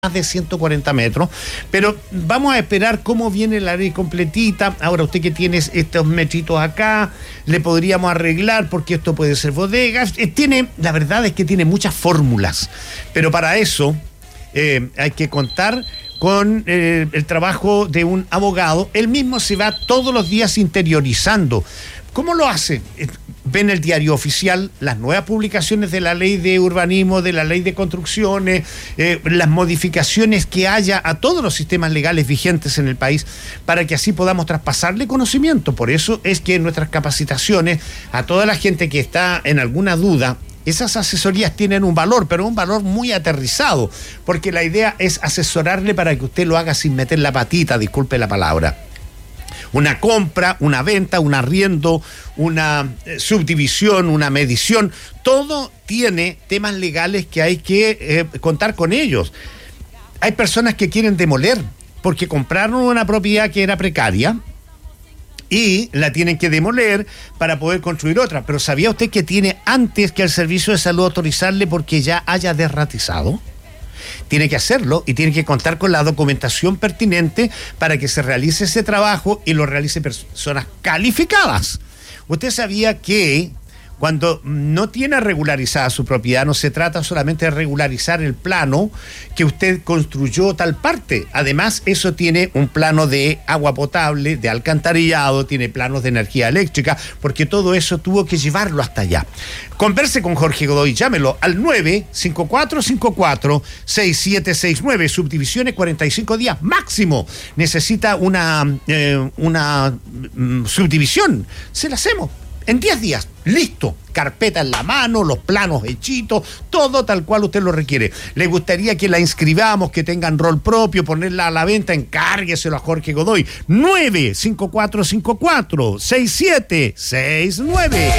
más de 140 metros, pero vamos a esperar cómo viene la ley completita. Ahora usted que tiene estos metritos acá, le podríamos arreglar porque esto puede ser bodegas. La verdad es que tiene muchas fórmulas, pero para eso hay que contar con el trabajo de un abogado. Él mismo se va todos los días interiorizando. ¿Cómo lo hace? Ven el diario oficial, las nuevas publicaciones de la ley de urbanismo, de la ley de construcciones, las modificaciones que haya a todos los sistemas legales vigentes en el país, para que así podamos traspasarle conocimiento. Por eso es que en nuestras capacitaciones, a toda la gente que está en alguna duda, esas asesorías tienen un valor, pero un valor muy aterrizado, porque la idea es asesorarle para que usted lo haga sin meter la patita, disculpe la palabra. Una compra, una venta, un arriendo, una subdivisión, una medición, todo tiene temas legales que hay que contar con ellos. Hay personas que quieren demoler porque compraron una propiedad que era precaria y la tienen que demoler para poder construir otra. Pero ¿sabía usted que tiene antes que el Servicio de Salud autorizarle porque ya haya derratizado? Tiene que hacerlo y tiene que contar con la documentación pertinente para que se realice ese trabajo y lo realice personas calificadas. ¿Usted sabía que cuando no tiene regularizada su propiedad, no se trata solamente de regularizar el plano que usted construyó tal parte? Además, eso tiene un plano de agua potable, de alcantarillado, tiene planos de energía eléctrica, porque todo eso tuvo que llevarlo hasta allá. Converse con Jorge Godoy, llámelo al 95454-6769, subdivisiones 45 días máximo. Necesita una subdivisión, se la hacemos. En 10 días, listo, carpeta en la mano, los planos hechitos, todo tal cual usted lo requiere. ¿Le gustaría que la inscribamos, que tengan rol propio, ponerla a la venta? Encárgueselo a Jorge Godoy. 95454-6769.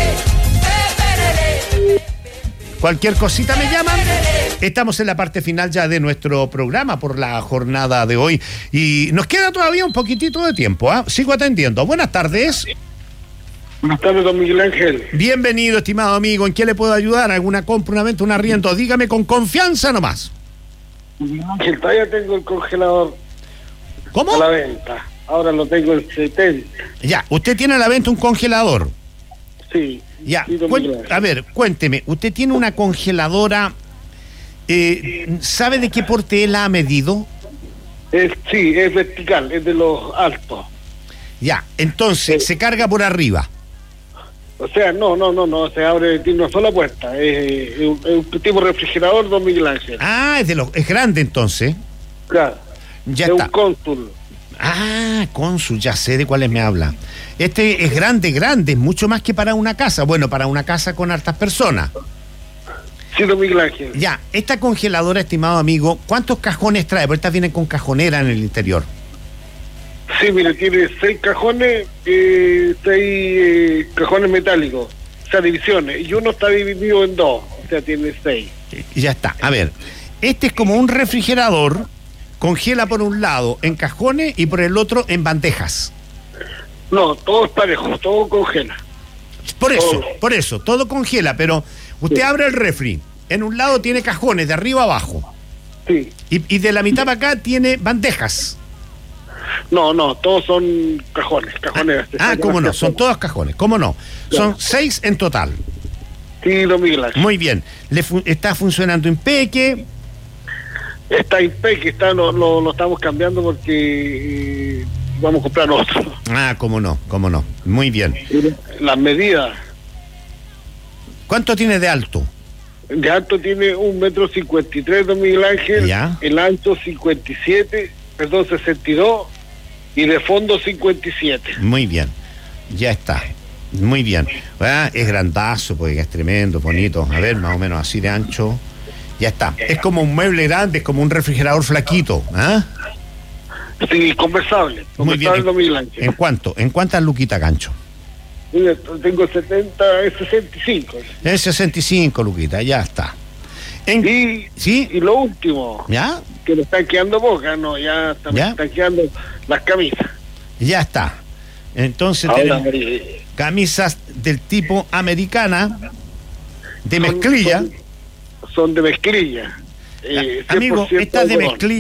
Cualquier cosita me llaman. Estamos en la parte final ya de nuestro programa por la jornada de hoy y nos queda todavía un poquitito de tiempo, ¿eh? Sigo atendiendo. Buenas tardes. Buenas tardes, don Miguel Ángel. Bienvenido, estimado amigo. ¿En qué le puedo ayudar? ¿Alguna compra, una venta, un arriendo? Dígame con confianza nomás. Miguel Ángel, todavía tengo el congelador. ¿Cómo? A la venta. Ahora lo tengo en 70. Ya, usted tiene a la venta un congelador. Sí. Ya, sí, a ver, cuénteme. Usted tiene una congeladora, ¿sabe de qué porte la ha medido? Sí, es vertical, es de los altos. Ya, entonces, se carga por arriba. O sea, no, se abre, tiene una sola puerta. Es un tipo refrigerador, don Miguel Ángel. Ah, es grande entonces. Claro. Ya es está. Un Consul. Ah, Consul, ya sé de cuáles me habla. Este es grande, es mucho más que para una casa. Bueno, para una casa con hartas personas. Sí, don Miguel Ángel. Ya, esta congeladora, estimado amigo, ¿cuántos cajones trae? Porque estas vienen con cajonera en el interior. Sí, mire, tiene 6 cajones, 6 cajones metálicos, o sea, divisiones, y uno está dividido en 2, o sea, tiene 6. Ya está, a ver, este es como un refrigerador, congela por un lado en cajones y por el otro en bandejas. No, todo es parejo, todo congela. Por eso, todo congela, pero usted abre el refri, en un lado tiene cajones, de arriba a abajo. Sí. Y de la mitad para acá tiene bandejas. No, todos son cajones. ¿Cómo no? Son todos cajones, ¿cómo no? Son 6 en total. Sí, don Miguel Ángel. Muy bien. ¿Está funcionando impeque? Está impeque, lo estamos cambiando porque vamos a comprar otro. Ah, cómo no. Muy bien. Las medidas. ¿Cuánto tiene de alto? De alto tiene 1,53 m, don Miguel Ángel. ¿Ya? El ancho 62 y de fondo 57. Muy bien, ya está, muy bien. Es grandazo, porque es tremendo, bonito. A ver, más o menos así de ancho. Ya está, es como un mueble grande, es como un refrigerador flaquito. Sí, conversable. Muy bien. ¿En cuánto? ¿En cuántas luquitas, gancho? Mira, tengo 65. Es 65 luquitas, ya está. ¿Sí? Y lo último, ¿ya? Que le están quedando pocas, ya están quedando las camisas. Ya está. Entonces tenemos camisas del tipo americana, de mezclilla. Son de mezclilla. Amigo, estas de mezclilla